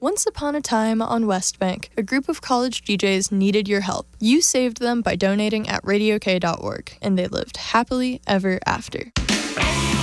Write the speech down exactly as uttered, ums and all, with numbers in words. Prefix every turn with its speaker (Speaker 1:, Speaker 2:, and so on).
Speaker 1: Once upon a time on West Bank, a group of college D Js needed your help. You saved them by donating at radio k dot org, and they lived happily ever after.